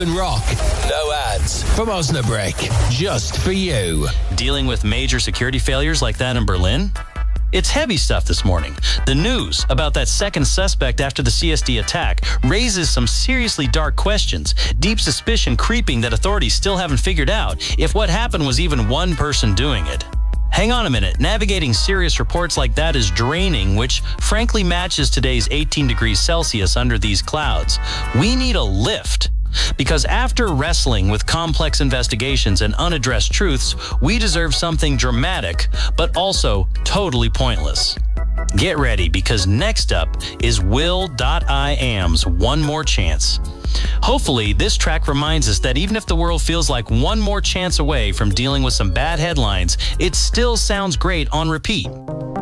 Rock. No ads from Osnabrück. Just for you. Dealing with major security failures like that in Berlin? It's heavy stuff this morning. The news about that second suspect after the CSD attack raises some seriously dark questions, deep suspicion creeping that authorities still haven't figured out if what happened was even one person doing it. Hang on a minute, navigating serious reports like that is draining, which frankly matches today's 18 degrees Celsius under these clouds. We need a lift. Because after wrestling with complex investigations and unaddressed truths, we deserve something dramatic, but also totally pointless. Get ready, because next up is Will.i.am's One More Chance. Hopefully, this track reminds us that even if the world feels like one more chance away from dealing with some bad headlines, it still sounds great on repeat.